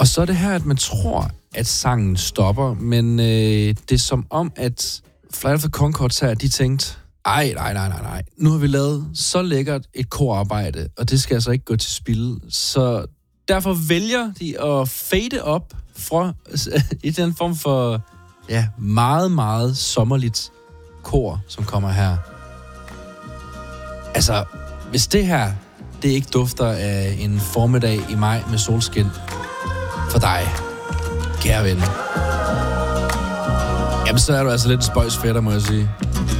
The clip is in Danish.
Og så er det her, at man tror, at sangen stopper, men det er som om, at Flight of the Conchords her, de tænkte, nej. Nu har vi lavet så lækkert et korarbejde, og det skal altså ikke gå til spilde. Så derfor vælger de at fade op fra i den form for meget, meget sommerligt kor, som kommer her. Altså, hvis det her, det ikke dufter af en formiddag i maj med solskin for dig, kære ven, jamen så er du altså lidt spøjsfætter, må jeg sige.